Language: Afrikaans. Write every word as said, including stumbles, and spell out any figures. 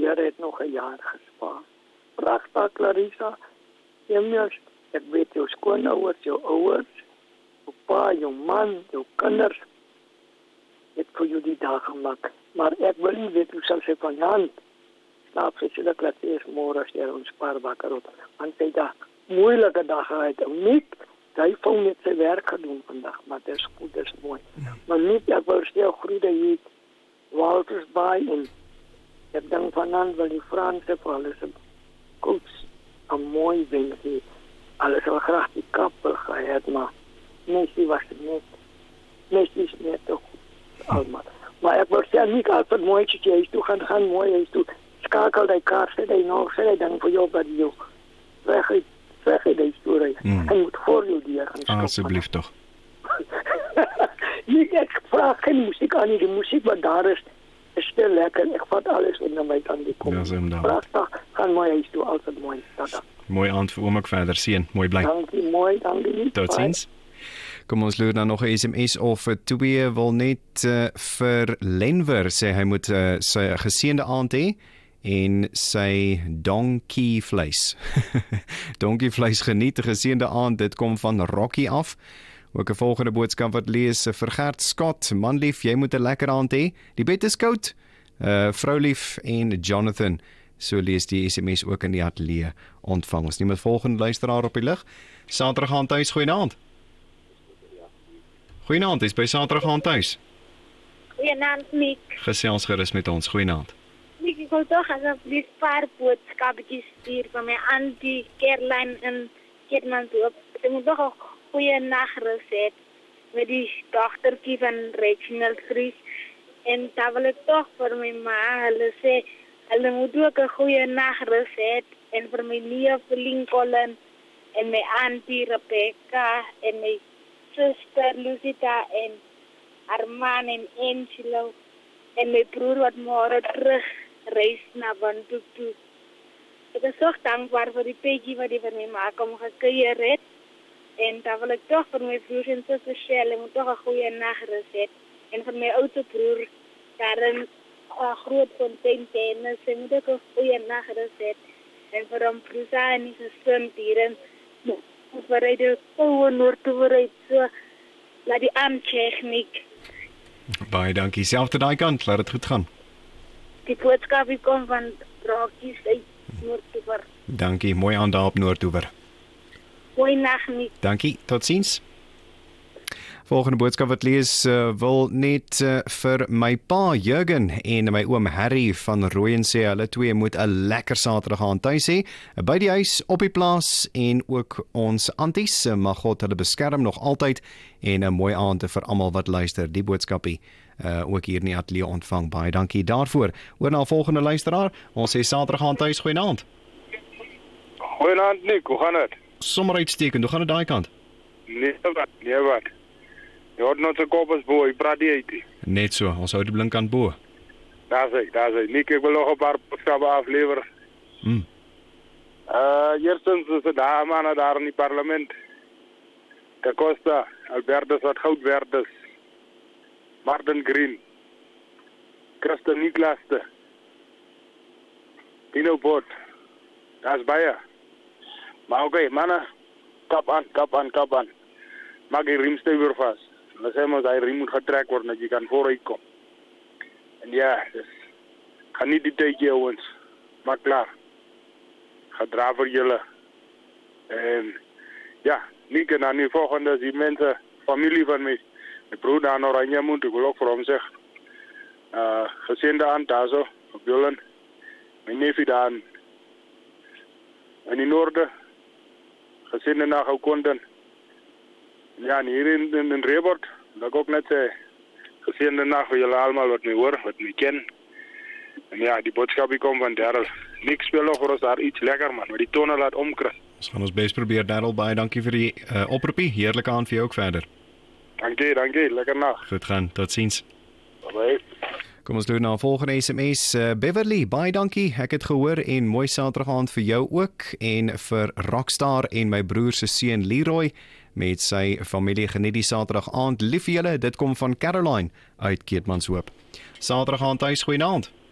Here het nog 'n jaar gespaar. Pragtig, Clarissa. Jy ek weet jou skoonouers, jou ouers, jou pa, jou man, jou kinders, het vir jou die dag gemaak. Maar ek wil nie weet hoe sal sy van hand slaap sy sê dat laat eers môre as jy ons paar wakker word. Want sy dag, moeilike dag gehad. Niet, hy vou net sy werk gedoen vandag, maar dit is goed, dit is mooi. Ja. Maar niet, ek wil stel groede hier, Walters Bay en ek denk vanavond wil die Franse vir alles koets, een mooi windje. Alles wel graag die kappel gehad, maar Messi was het net. Messi is net toch goed, allemaal. Maar ek wil sê, nie altijd mooi dat jy huis toe gaan, gaan mooi huis toe. Skakel die kaart, sê die nog, sê die dan vir jou, wat jou weg uit, weg uit die story. Mm. Hy moet voor jou die gaan skop. Asseblief toch. nie, ek vraag geen muziek aan nie, die muziek wat daar is, is veel lekker. Ek vat alles wat na my kan die kom. Ja, is hem dan. Prachtig, gaan mooi huis toe, altijd mooi. Tada. Mooi aand vir oom ek verder, sien, mooi bly. Dankie, mooi, dankie. Tot ziens. Kom ons loer dan nog 'n S M S of twee wil net uh, vir Lenwer sê hy moet uh, sy geseënde aand hê en sy donkey vleis. donkey vleis geniet, geseënde aand, dit kom van Rocky af. Ook 'n volgende boodskap wat lees vir Gert Scott, manlief, jy moet 'n lekker aand hê. Die bed is koud. Uh, vroulief en Jonathan, so lees die S M S ook in die ateljee ontvang. Ons neem 'n volgende luisteraar op die lig. Saterdag aand tuis, goeienaand. Goeienaand, is by Saterdag aand tuis. Goeienaand, Nick. Gesels gerus met ons, goeienaand. Nick, ek wil toch asseblief paar boodskappies stuur van my auntie Caroline in Keetmanshoop. Sy moet toch 'n goeie nagrus hê met die dogtertjie van Reginald Vries. En dan wil ek toch vir my ma, hulle sê, hulle moet ook 'n goeie nagrus hê en vir my neef Lincoln en my auntie Rebecca en my suster Lucita en Arman en Angelo en my broer wat môre terug reis na Windhoek toe. Ek is so dankbaar vir die Peggy wat die vir my maak om gekuier het. En dan wil ek toch vir my broer en suster sê, hulle moet toch 'n goeie nagrus hê. En vir my oudste broer daar in uh, Grootfontein tennis, sy moet ook 'n goeie nagrus hê. En vir hom Prusa en die gesin hier in waaruit de koue Noord-Toebereid so, laat die armtechniek. Baie dankie, selfde daai kant, laat het goed gaan. Die boodskap kom van Drakies uit Noord-Toeber. Dankie, mooi aand daar op Noord-Toeber. Mooi nag, Nick. Dankie, tot ziens. Volgende boodskap wat lees, uh, wil net uh, vir my pa Jurgen en my oom Harry van Rooyen sê, hulle twee moet 'n lekker Saterdag aand tuis hê, by die huis, op die plaas en ook ons anties, mag God hulle beskerm nog altyd en 'n mooi aand vir almal wat luister. Die boodskapie uh, ook hier in die ateljee ontvang. Baie dankie daarvoor. Oor na volgende luisteraar. Ons sê Saterdag aand tuis, goeienaand. Goeienaand, Nick, hoe gaan dit? Sommer uitstekend, hoe gaan dit daai kant? Nee wat, nee wat. Jy hoort nog sy kop as bo, jy praat die uit. Net so, ons hou die blink aan bo. Daar sê, daar sê. Nick, ek wil nog 'n paar boodskappe aflewer. Mm. Uh, eerstens is het daar mannen daar in die parlement. Da Costa, Albertus wat goud werd is. Martin Green. Christen Niklaste. Pino Bot. Dat is baie. Maar oké, okay, mannen, kap aan, kap aan, kap aan. Maak die riemstuiver vast. Dan sê ons, die riem moet getrek worden, dat je kan vooruit komen. En ja, dus, ga niet die tijdje ons. Maar klaar. Ga dra voor jullie. En ja, niet en dan nu volgende is die mensen, familie van mij. Mijn broer aan Oranje moet, ik wil ook voor hem zeggen. Uh, geziende aan Tazo, op Jullen. Mijn neefje daar in die noorden. Geziende naar Gaukonden. Ja, en hier in, in, in Rebord, dat ik ook net zei. Geziende nacht voor jullie allemaal wat mij hoor, wat mij ken. En ja, die boodschap die komt van Darrell. Niks speel nog voor ons daar iets lekker, man. Maar die tonen laat omkrijgen. Ons gaan ons best proberen, Darrell. Baie dankie vir die uh, oproepie. Heerlijke aand vir jou ook verder. Dankie, dankie. Lekker nacht. Goed gaan. Tot ziens. Bye. Kom ons doen na 'n volgende S M S. Uh, Beverly, baie dankie. Ek het gehoor en mooi Saterdag aand vir jou ook en vir Rockstar en my broer se seun Leroy met sy familie geniet die Saterdag aand. Lief vir julle. Dit kom van Caroline uit Keetmanshoop. Saterdag aand tuis, goeienaand.